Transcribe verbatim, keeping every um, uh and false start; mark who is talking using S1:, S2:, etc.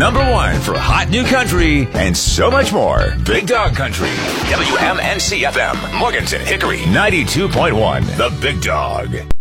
S1: number one for hot new country and so much more. Big Dog Country. W M N C F M, Morganton, Hickory, ninety-two point one. The Big Dog.